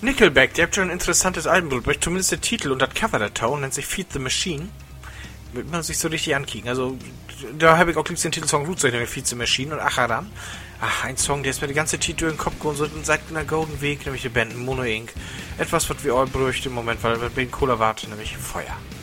Nickelback, die habt schon ein interessantes Album gebracht. Zumindest der Titel und das Cover der Tau nennt sich Feed the Machine. Wird man sich so richtig ankicken. Also, da habe ich auch liebst den Titelsong Blutzeichen mit Feed the Machine und Acharan. Ach, ein Song, der ist mir die ganze Zeit durch den Kopf gegangen, so seit einer Golden Weg, nämlich die Band Mono Inc. Etwas, was wir all bräuchten im Moment, weil wir wegen Cola warten, nämlich Feuer.